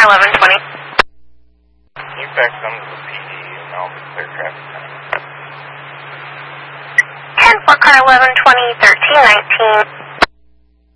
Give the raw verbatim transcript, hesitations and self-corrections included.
car eleven twenty. Can you fax them to the P D and I'll clear traffic time? ten four car eleven twenty, thirteen nineteen.